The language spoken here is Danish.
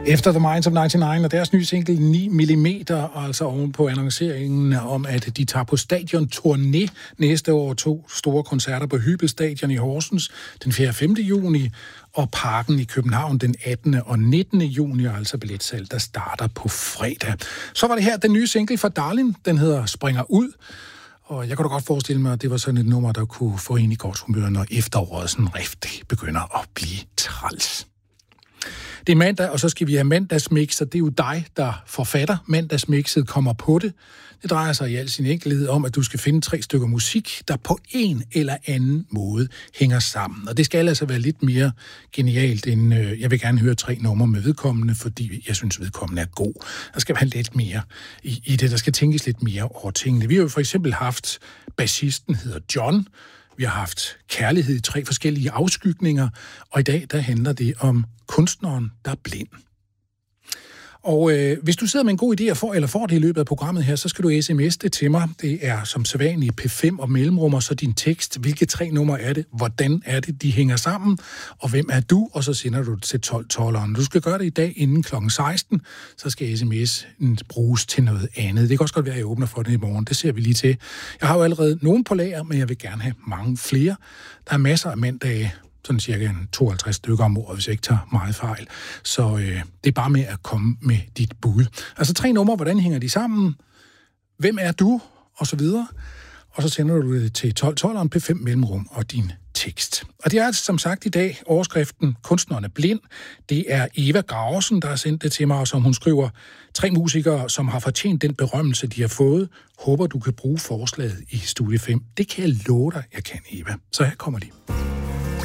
Efter The Minds of 99 og deres nye single 9mm, altså oven på annonceringen om, at de tager på stadion-turné næste år, 2 store koncerter på Hybel Stadion i Horsens den 4. og 5. juni, og Parken i København den 18. og 19. juni, altså billetsalg, der starter på fredag. Så var det her den nye single fra Darlin, den hedder Springer ud, og jeg kunne da godt forestille mig, at det var sådan et nummer, der kunne få en i godt humør, når efteråret sådan rigtig begynder at blive træls. Det er mandag, og så skal vi have mandagsmix, og det er jo dig, der forfatter. Mandagsmixet kommer på det. Det drejer sig i al sin enkelhed om, at du skal finde 3 stykker musik, der på en eller anden måde hænger sammen. Og det skal altså være lidt mere genialt, end jeg vil gerne høre 3 numre med vedkommende, fordi jeg synes, vedkommende er god. Der skal være lidt mere i det, der skal tænkes lidt mere over tingene. Vi har jo for eksempel haft bassisten, hedder John. Vi har haft kærlighed i 3 forskellige afskygninger, og i dag der handler det om kunstneren, der er blind. Og hvis du sidder med en god idé eller får det i løbet af programmet her, så skal du sms'e det til mig. Det er som sædvanligt P5 og mellemrum, og så din tekst. Hvilke 3 numre er det? Hvordan er det, de hænger sammen? Og hvem er du? Og så sender du det til 12-12'eren. Du skal gøre det i dag inden kl. 16. Så skal sms'en bruges til noget andet. Det kan også godt være, at jeg åbner for det i morgen. Det ser vi lige til. Jeg har jo allerede nogen på lager, men jeg vil gerne have mange flere. Der er masser af mandage, sådan cirka 52 stykker om året, hvis jeg ikke tager meget fejl. Så det er bare med at komme med dit bud. Altså 3 numre, hvordan hænger de sammen? Hvem er du? Og så videre. Og så sender du det til 12-12'eren, P5 mellemrum og din tekst. Og det er altså som sagt i dag overskriften Kunstneren er blind. Det er Eva Graversen, der har sendt det til mig, og som hun skriver, 3 musikere, som har fortjent den berømmelse, de har fået. Håber, du kan bruge forslaget i Studie 5. Det kan jeg love dig, jeg kan, Eva. Så her kommer de.